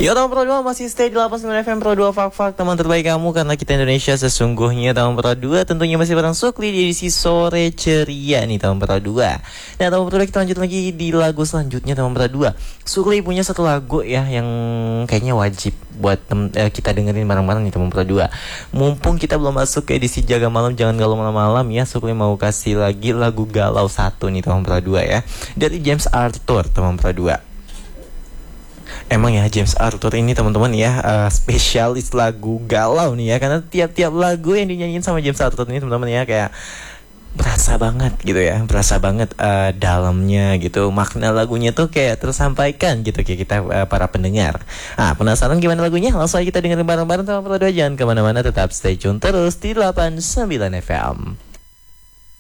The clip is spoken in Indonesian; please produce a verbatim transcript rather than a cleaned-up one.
Ya tahun Pro dua masih stay di delapan puluh sembilan F M Pro dua Fak-Fak, teman terbaik kamu karena kita Indonesia sesungguhnya. Tahun Pro dua tentunya masih bareng Sukli di edisi sore ceria nih tahun Pro dua. Nah tahun Pro dua kita lanjut lagi di lagu selanjutnya tahun Pro dua. Sukli punya satu lagu ya yang kayaknya wajib buat tem- eh, kita dengerin bareng-bareng nih tahun Pro dua. Mumpung kita belum masuk ke edisi Jaga Malam Jangan Galau Malam-Malam ya, Sukli mau kasih lagi lagu Galau satu nih tahun Pro dua ya, dari James Arthur tahun Pro dua. Emang ya James Arthur ini teman-teman ya uh, spesialis lagu galau nih ya, karena tiap-tiap lagu yang dinyanyiin sama James Arthur ini teman-teman ya kayak berasa banget gitu ya, berasa banget uh, dalamnya gitu, makna lagunya tuh kayak tersampaikan gitu kayak kita uh, para pendengar. Ah penasaran gimana lagunya? Langsung aja kita dengerin bareng-bareng sama Pro dua. Jangan kemana-mana, tetap stay tune terus di delapan puluh sembilan F M.